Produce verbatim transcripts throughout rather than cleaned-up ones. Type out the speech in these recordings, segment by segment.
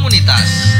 komunitas.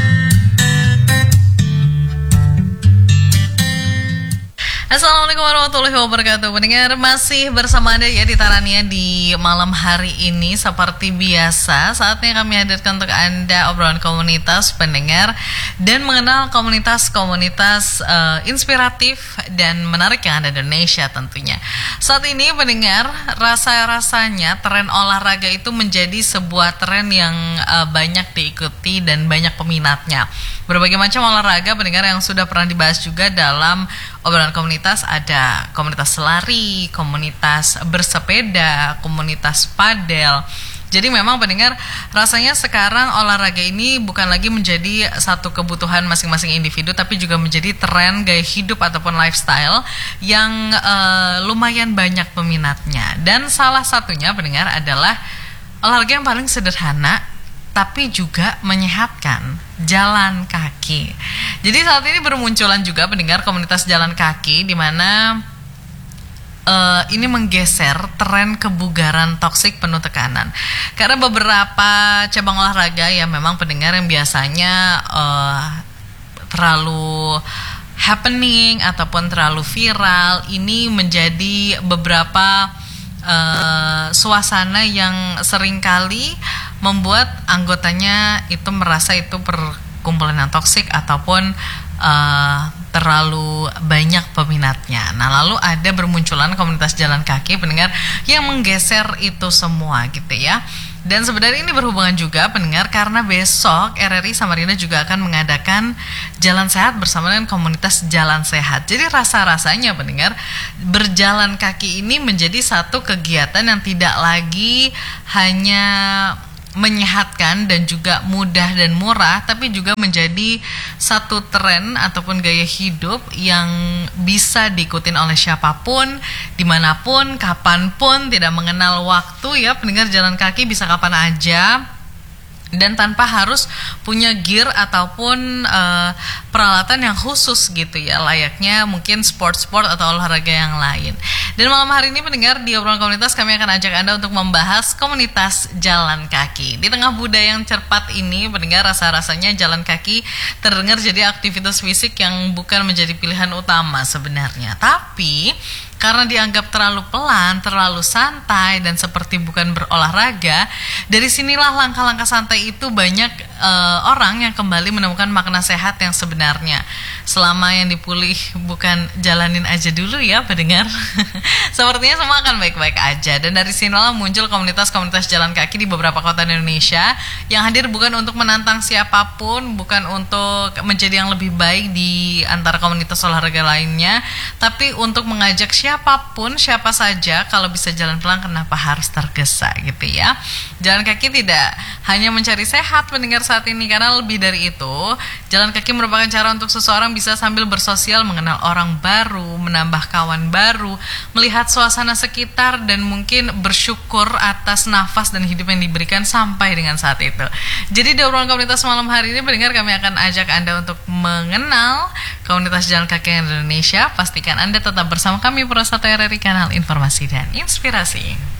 Assalamualaikum warahmatullahi wabarakatuh. Pendengar, masih bersama Anda ya di Tarania di malam hari ini. Seperti biasa, saatnya kami hadirkan untuk Anda obrolan komunitas pendengar dan mengenal komunitas-komunitas uh, inspiratif dan menarik yang ada di Indonesia tentunya. Saat ini pendengar, rasa-rasanya tren olahraga itu menjadi sebuah tren yang uh, banyak diikuti dan banyak peminatnya. Berbagai macam olahraga pendengar yang sudah pernah dibahas juga dalam obrolan komunitas, ada komunitas lari, komunitas bersepeda, komunitas padel. Jadi memang pendengar, rasanya sekarang olahraga ini bukan lagi menjadi satu kebutuhan masing-masing individu, tapi juga menjadi tren gaya hidup ataupun lifestyle yang uh, lumayan banyak peminatnya. Dan salah satunya pendengar adalah olahraga yang paling sederhana tapi juga menyehatkan, jalan kaki. Jadi saat ini bermunculan juga pendengar komunitas jalan kaki di mana uh, ini menggeser tren kebugaran toksik penuh tekanan. Karena beberapa cabang olahraga ya memang pendengar yang biasanya uh, terlalu happening ataupun terlalu viral, ini menjadi beberapa uh, suasana yang seringkali membuat anggotanya itu merasa itu perkumpulan yang toksik ataupun uh, terlalu banyak peminatnya. Nah, lalu ada bermunculan komunitas jalan kaki pendengar yang menggeser itu semua gitu ya. Dan sebenarnya ini berhubungan juga pendengar karena besok R R I Samarinda juga akan mengadakan jalan sehat bersama dengan komunitas jalan sehat. Jadi rasa-rasanya pendengar, berjalan kaki ini menjadi satu kegiatan yang tidak lagi hanya menyehatkan dan juga mudah dan murah, tapi juga menjadi satu tren ataupun gaya hidup yang bisa diikutin oleh siapapun, dimanapun, kapanpun, tidak mengenal waktu ya. Pendengar, jalan kaki bisa kapan aja dan tanpa harus punya gear ataupun uh, peralatan yang khusus gitu ya, layaknya mungkin sport-sport atau olahraga yang lain. Dan malam hari ini pendengar, di obrolan komunitas kami akan ajak Anda untuk membahas komunitas jalan kaki. Di tengah budaya yang cepat ini pendengar, rasa-rasanya jalan kaki terdengar jadi aktivitas fisik yang bukan menjadi pilihan utama sebenarnya. Tapi karena dianggap terlalu pelan, terlalu santai, dan seperti bukan berolahraga, dari sinilah langkah-langkah santai itu banyak uh, orang yang kembali menemukan makna sehat yang sebenarnya. Selama yang dipulih bukan jalanin aja dulu ya pendengar. Sepertinya semua akan baik-baik aja. Dan dari sinilah muncul komunitas-komunitas jalan kaki di beberapa kota di Indonesia yang hadir bukan untuk menantang siapapun, bukan untuk menjadi yang lebih baik di antara komunitas olahraga lainnya, tapi untuk mengajak siapapun Siapapun, siapa saja, kalau bisa jalan pelan kenapa harus tergesa gitu ya. Jalan kaki tidak hanya mencari sehat pendengar saat ini, karena lebih dari itu, jalan kaki merupakan cara untuk seseorang bisa sambil bersosial, mengenal orang baru, menambah kawan baru, melihat suasana sekitar, dan mungkin bersyukur atas nafas dan hidup yang diberikan sampai dengan saat itu. Jadi di obrolan komunitas malam hari ini pendengar, kami akan ajak Anda untuk mengenal komunitas jalan kaki yang Indonesia. Pastikan Anda tetap bersama kami Pro satu R R I, kanal informasi dan inspirasi.